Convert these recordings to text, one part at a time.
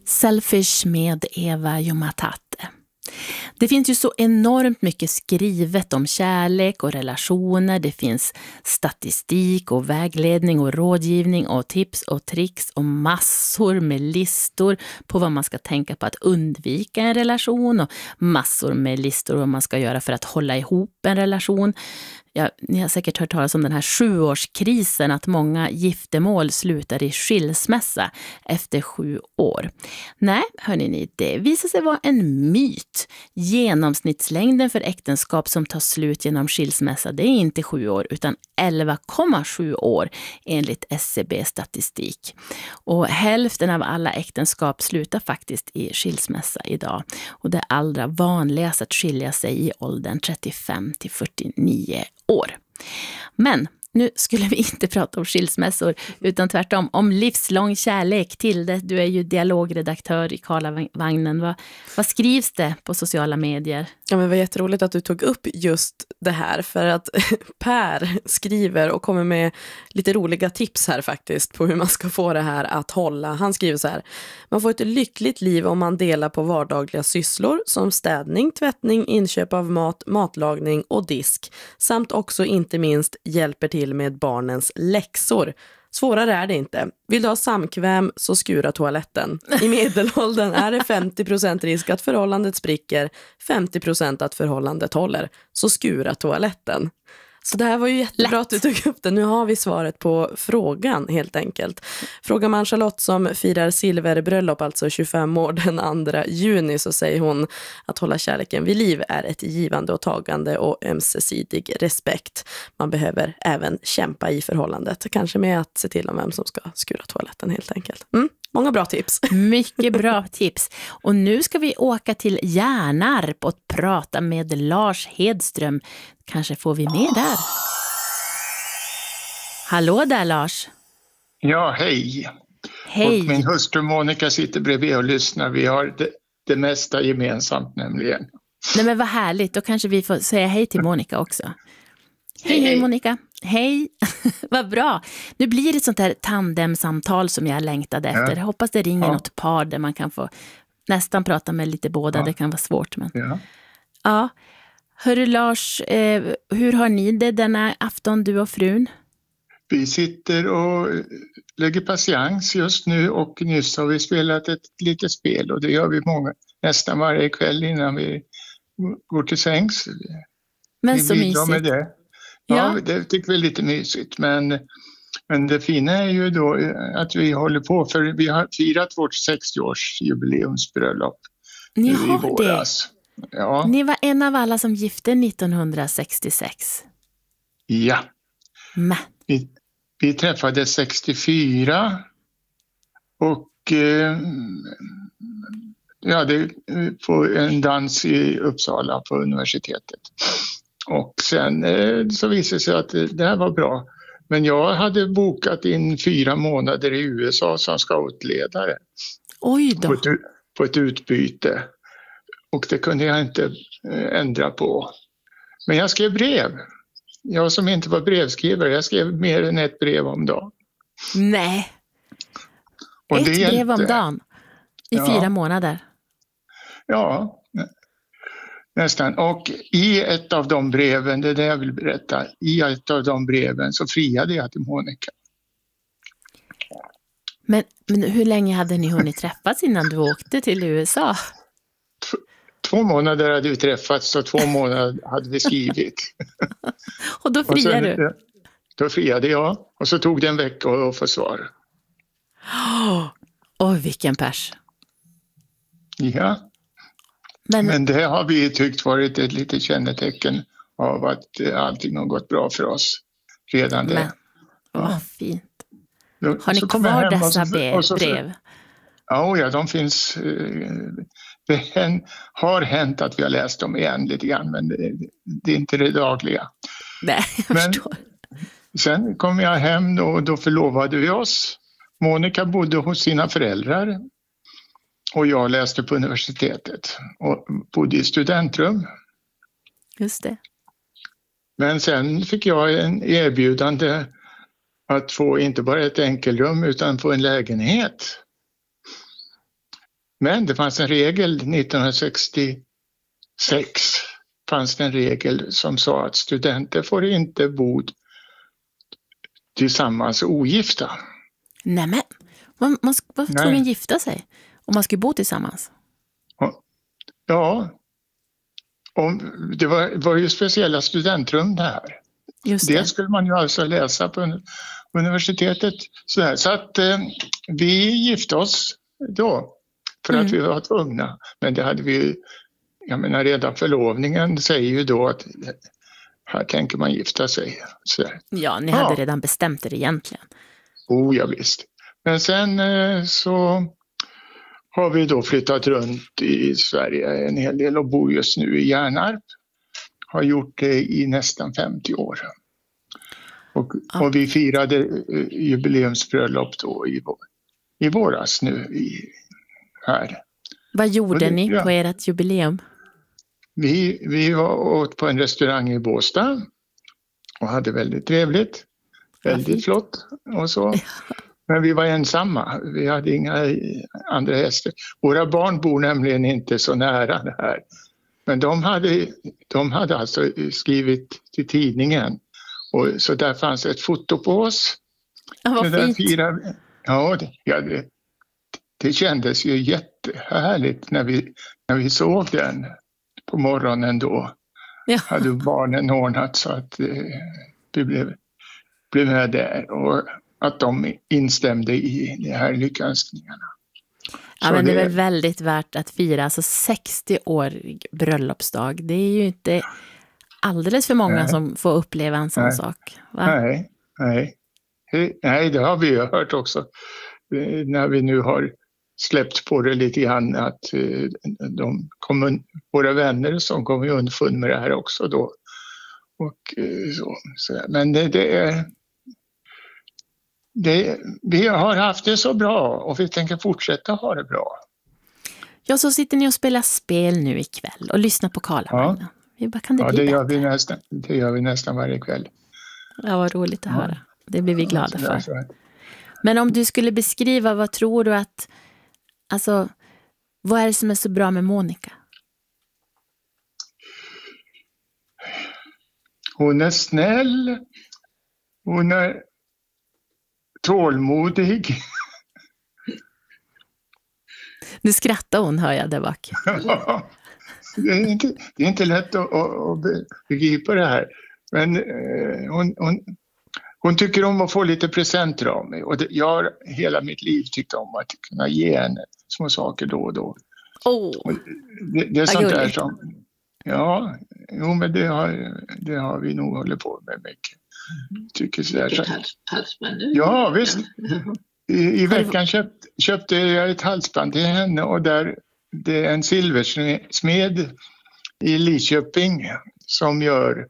Selfish med Eva Jumatate. Det finns ju så enormt mycket skrivet om kärlek och relationer. Det finns statistik och vägledning och rådgivning och tips och tricks och massor med listor på vad man ska tänka på att undvika en relation och massor med listor vad man ska göra för att hålla ihop en relation. Ja, ni har säkert hört talas om den här 7-årskrisen, att många giftermål slutar i skilsmässa efter 7 år. Nej, hörni ni, det visar sig vara en myt. Genomsnittslängden för äktenskap som tar slut genom skilsmässa, det är inte 7 år utan 11,7 år enligt SCB-statistik. Och hälften av alla äktenskap slutar faktiskt i skilsmässa idag. Och det är allra vanligast att skilja sig i åldern 35 till 49 år. Men nu skulle vi inte prata om skilsmässor utan tvärtom om livslång kärlek. Tilde, du är ju dialogredaktör i Karlavagnen. Vad skrivs det på sociala medier? Ja, men det var jätteroligt att du tog upp just det här, för att Per skriver och kommer med lite roliga tips här faktiskt på hur man ska få det här att hålla. Han skriver så här: man får ett lyckligt liv om man delar på vardagliga sysslor som städning, tvättning, inköp av mat, matlagning och disk, samt också inte minst hjälper till med barnens läxor. Svårare är det inte. Vill du ha samkväm så skura toaletten. I medelåldern är det 50% risk att förhållandet spricker, 50% att förhållandet håller. Så skura toaletten. Så det här var ju jättebra att du tog upp det. Nu har vi svaret på frågan helt enkelt. Frågar man Charlotte som firar silverbröllop, alltså 25 år den 2 juni, så säger hon att hålla kärleken vid liv är ett givande och tagande och ömsesidig respekt. Man behöver även kämpa i förhållandet. Kanske med att se till om vem som ska skura toaletten helt enkelt. Många bra tips. Mycket bra tips. Och nu ska vi åka till Hjärnarp och prata med Lars Hedström. Kanske får vi med där. Hallå där, Lars. Ja, hej. Hej. Och min hustru Monica sitter bredvid och lyssnar. Vi har det mesta gemensamt nämligen. Nej, men vad härligt. Då kanske vi får säga hej till Monica också. Hej Monica. Hej. Vad bra. Nu blir det ett sånt här tandemsamtal som jag längtade efter. Jag hoppas det ringer något par där man kan få nästan prata med lite båda. Ja. Det kan vara svårt. Men... Ja. Hörru Lars, hur har ni det denna afton, du och frun? Vi sitter och lägger patiens just nu och nyss har vi spelat ett litet spel och det gör vi nästan varje kväll innan vi går till sängs. Men vi så mysigt. Med det. Ja, det tycker vi är lite mysigt. Men det fina är ju då att vi håller på, för vi har firat vårt 60-års jubileumsbröllop. Ni har det? Ja. Ni var en av alla som gifte 1966. Ja. Men. Vi träffades 64 och det på en dans i Uppsala på universitetet. Och sen så visade det sig att det här var bra. Men jag hade bokat in 4 månader i USA som scoutledare. Oj då. På ett utbyte. Och det kunde jag inte ändra på. Men jag skrev brev. Jag som inte var brevskrivare, jag skrev mer än ett brev om dagen. Nej. Och ett brev om dagen i 4 månader. Ja, nästan. Och i ett av de breven, det är det jag vill berätta, i ett av de breven så friade jag till Monica. Men hur länge hade ni hunnit träffas innan du åkte till USA? 2 månader hade vi träffats och 2 månader hade vi skrivit. Och då friade du? Då friade jag och så tog det en vecka att få svar. Oj, vilken pers. Ja. Men det har vi tyckt varit ett litet kännetecken av att allting har gått bra för oss redan det. Men, vad fint. Har ni kvar dessa brev? Ja, de finns. Det har hänt att vi har läst dem igen lite grann, men det är inte det dagliga. Nej, jag förstår. Sen kom jag hem och då förlovade vi oss. Monica bodde hos sina föräldrar och jag läste på universitetet och bodde i studentrum. Just det. Men sen fick jag en erbjudande att få inte bara ett enkelrum utan få en lägenhet. Men det fanns en regel 1966 fanns det en regel som sa att studenter får inte bo tillsammans ogifta. Nämen, man var tvungen gifta sig om man skulle bo tillsammans. Ja, det var ju speciella studentrum där. Just det. Det skulle man ju alltså läsa på universitetet. Så att vi gifte oss då för att vi var tvungna. Men det hade vi ju, jag menar redan förlovningen säger ju då att här tänker man gifta sig. Så. Ja, ni hade redan bestämt er egentligen. Ja, visst. Men sen så har vi då flyttat runt i Sverige en hel del och bor just nu i Hjärnarp. Har gjort det i nästan 50 år. Och vi firade jubileumsbröllop då i våras nu här. Vad gjorde ni på ert jubileum? Vi var åt på en restaurang i Båstad och hade väldigt trevligt. Väldigt flott och så. Men vi var ensamma. Vi hade inga andra gäster. Våra barn bor nämligen inte så nära det här. Men de hade alltså skrivit till tidningen. Och så där fanns ett foto på oss. Ja, vad fint. Det kändes ju jättehärligt när vi såg den på morgonen då. Ja. Hade barnen ordnat så att vi blev med där och att de instämde i de här lyckönskningarna. Ja, men det är väl väldigt värt att fira alltså 60-årig bröllopsdag. Det är ju inte alldeles för många som får uppleva en sån sak. Va? Nej, det har vi ju hört också. När vi nu har släppt på det lite grann att våra vänner som kommer underfund med det här också då. Och så. Men vi har haft det så bra och vi tänker fortsätta ha det bra. Ja, så sitter ni och spelar spel nu ikväll och lyssnar på Karlavagnen. Vad kan det bli bättre? Det gör vi nästan varje kväll. Ja, vad roligt att höra. Det blir vi glada för. Men om du skulle beskriva, vad tror du att, alltså, vad är det som är så bra med Monica? Hon är snäll. Hon är tålmodig. Nu skrattar hon, hör jag där bak. Det är inte lätt att begripa det här. Men hon tycker om att få lite presenter av mig. Och jag har hela mitt liv tyckt om att kunna ge henne små saker då och då. Det är sånt där som... Ja, men det har vi nog hållit på med mycket. Tycker så där. Halsband nu? Ja, visst. I veckan köpte jag ett halsband till henne och det är en silversmed i Lidköping som gör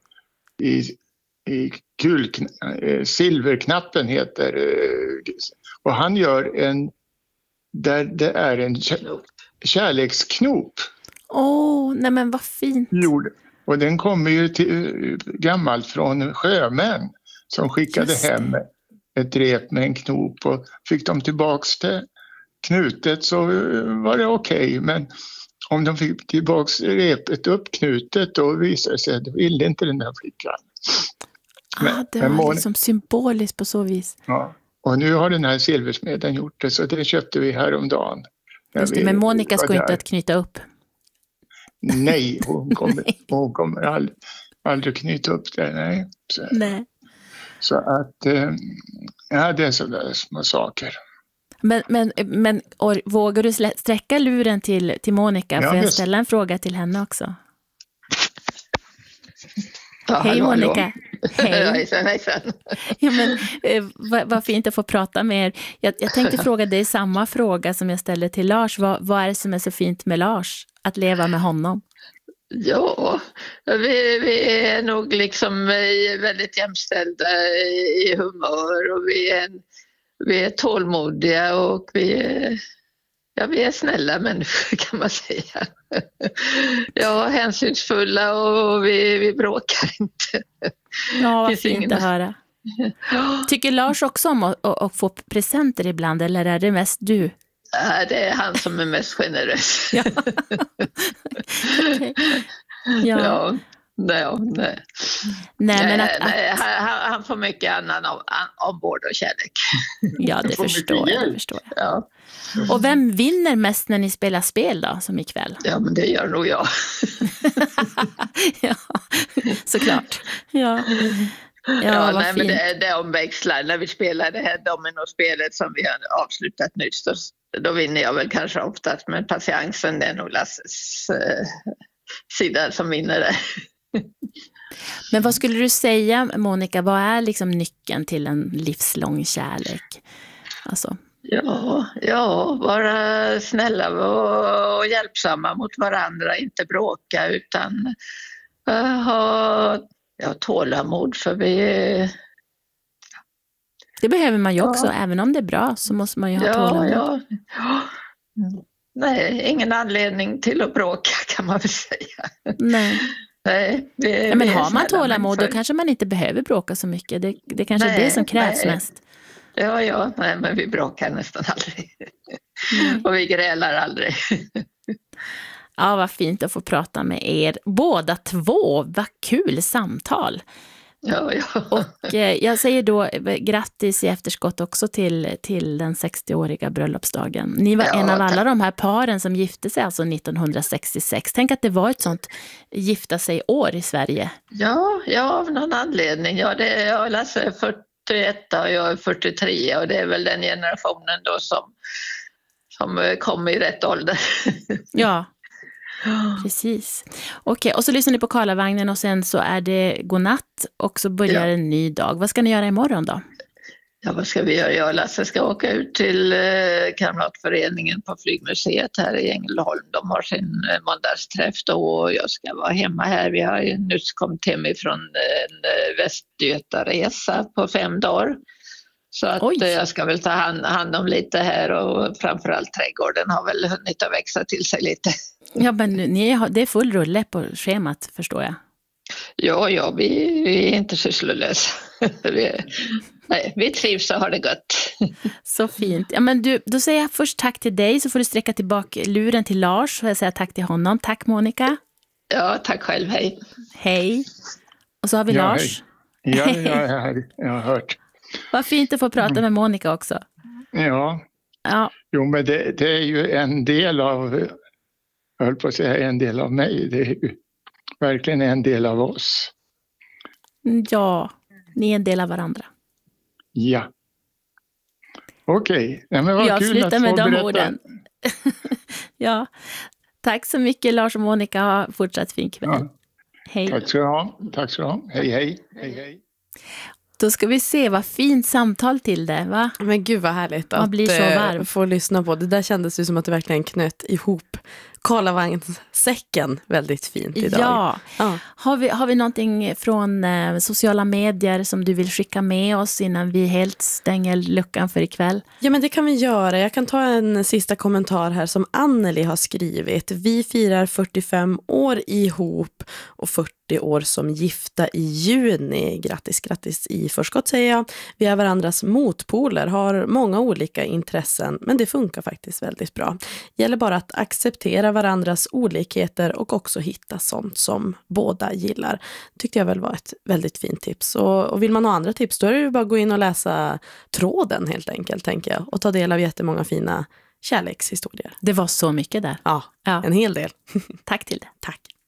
silverknappen heter och han gör där det är en kärleksknop. Nej men vad fint. Och den kommer ju gammalt från sjömän som skickade hem ett rep med en knop och fick de tillbaks det knutet så var det okej. Men om de fick tillbaks repet uppknutet då visade det sig att det ville inte den där flickan. Det var liksom symboliskt på så vis. Ja, och nu har den här silversmeden gjort det så det köpte vi häromdagen. Just det, men Monica ska inte att knyta upp. Nej, hon kommer aldrig knyta upp det. Nej. Så att det är sådär små saker. Men vågar du sträcka luren till Monica? Får jag ställa en fråga till henne också? Ja, hej Monica. Hej. Hejsan. Ja, men, vad fint att få prata med er. Jag tänkte fråga dig samma fråga som jag ställde till Lars. Vad är det som är så fint med Lars? Att leva med honom? Ja, vi är nog liksom väldigt jämställda i humör och vi är tålmodiga och vi är snälla människor kan man säga. Ja, hänsynsfulla och vi bråkar inte. Ja, vad fint att höra. Tycker Lars också om att få presenter ibland eller är det mest du Det är han som är mest generös. Ja. Okay. Ja. Nej, men han får mycket annan omvård och kärlek. Ja, det förstår jag. Ja. Och vem vinner mest när ni spelar spel då, som ikväll? Ja, men det gör nog jag. Ja, såklart. Ja, nej, men det omväxlar. När vi spelar det här dominospelet som vi har avslutat nyss, då vinner jag väl kanske oftast, men patiensen, det är nog Lasses sida som vinner det. Men vad skulle du säga, Monica, vad är liksom nyckeln till en livslång kärlek? Alltså. Ja, vara snälla och hjälpsamma mot varandra, inte bråka, utan ha tålamod, för det behöver man ju också, även om det är bra så måste man ju ha tålamod. Ja. Nej, ingen anledning till att bråka, kan man väl säga. Nej, men har man tålamod då kanske man inte behöver bråka så mycket. Det kanske är det som krävs mest. Nej, men vi bråkar nästan aldrig. Och vi grälar aldrig. Ja, vad fint att få prata med er båda två. Vad kul samtal. Ja. Och jag säger då grattis i efterskott också till den 60-åriga bröllopsdagen. Ni var en av alla de här paren som gifte sig alltså 1966. Tänk att det var ett sånt gifta sig år i Sverige. Ja, av någon anledning. Jag är Lasse 41 och jag är 43 och det är väl den generationen då som kom i rätt ålder. Ja. Precis. Okej, och så lyssnar ni på Karlavagnen och sen så är det godnatt och så börjar en ny dag. Vad ska ni göra imorgon då? Ja, vad ska vi göra? Jag och Lasse ska åka ut till Kamratföreningen på Flygmuseet här i Ängelholm. De har sin måndagsträff då och jag ska vara hemma här. Vi har ju nyss kommit hem ifrån en Västgötaresa på 5 dagar. Så att jag ska väl ta hand om lite här och framförallt trädgården har väl hunnit att växa till sig lite. Ja, men det är full rulle på schemat, förstår jag. Ja, vi är inte sysslolösa. Vi trivs och har det gott. Så fint. Ja, men då säger jag först tack till dig, så får du sträcka tillbaka luren till Lars och jag säger tack till honom. Tack Monica. Ja, tack själv. Hej. Hej. Och så har vi Lars. Hej. Ja, jag har hört. Vad fint att få prata med Monica också. Ja. Jo, men det är ju en del av, jag höll på att säga en del av mig. Det är ju verkligen en del av oss. Ja, ni är en del av varandra. Ja. Okej. Ja, men vad jag kul slutar att med få de berätta. orden. Ja. Tack så mycket Lars och Monica. Ha fortsatt fin kväll. Ja. Hej. Tack ska du ha. Hej. Då ska vi se vad fint samtal till det, va? Men gud vad härligt man blir så varm. Att få lyssna på. Det där kändes ju som att det verkligen knöt ihop Karlavagnssäcken väldigt fint idag. Ja. Har vi någonting från sociala medier som du vill skicka med oss innan vi helt stänger luckan för ikväll? Ja, men det kan vi göra. Jag kan ta en sista kommentar här som Anneli har skrivit. Vi firar 45 år ihop och 40 år som gifta i juni. Grattis i förskott säger jag. Vi är varandras motpoler, har många olika intressen, men det funkar faktiskt väldigt bra. Gäller bara att acceptera varandras olikheter och också hitta sånt som båda gillar. Tyckte jag väl var ett väldigt fint tips. Och vill man ha andra tips då är det ju bara att gå in och läsa tråden helt enkelt, tänker jag. Och ta del av jättemånga fina kärlekshistorier. Det var så mycket där. Ja. En hel del. Tack till det. Tack.